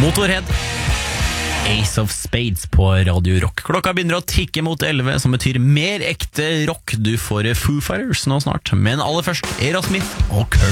Motorhead, Ace of Spades på Radio Rock. Klokka begynner å tikke mot 11, som betyr mer ekte rock. Du får Foo Fighters nå snart, men aller først Aerosmith og Kurt